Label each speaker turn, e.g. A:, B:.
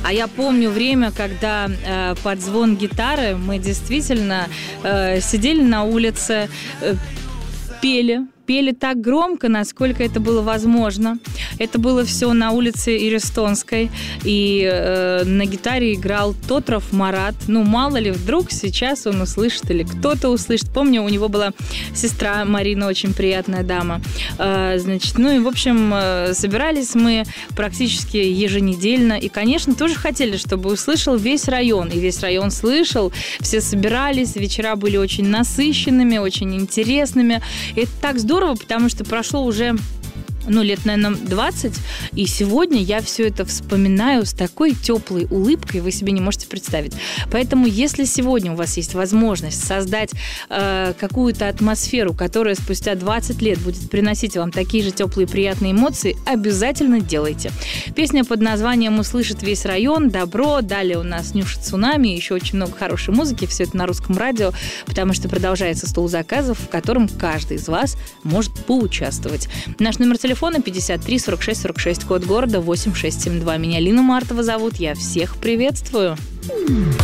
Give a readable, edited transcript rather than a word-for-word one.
A: А я помню время, когда под звон гитары мы действительно сидели на улице, пели так громко, насколько это было возможно. Это было все на улице Иристонской. И на гитаре играл Тотров Марат. Ну, мало ли, вдруг сейчас он услышит или кто-то услышит. Помню, у него была сестра Марина, очень приятная дама. Значит, ну и, в общем, собирались мы практически еженедельно. И, конечно, тоже хотели, чтобы услышал весь район. И весь район слышал. Все собирались. Вечера были очень насыщенными, очень интересными. И это так здорово, потому что прошло уже лет, наверное, 20, и сегодня я все это вспоминаю с такой теплой улыбкой, вы себе не можете представить. Поэтому, если сегодня у вас есть возможность создать какую-то атмосферу, которая спустя 20 лет будет приносить вам такие же теплые приятные эмоции, обязательно делайте. Песня под названием «Услышит весь район», «Добро», далее у нас «Нюша Цунами», еще очень много хорошей музыки, все это на Русском радио, потому что продолжается стол заказов, в котором каждый из вас может поучаствовать. Наш номер телефона 53 46 46, код города 8672. Меня Лина Мартова зовут. Я всех приветствую.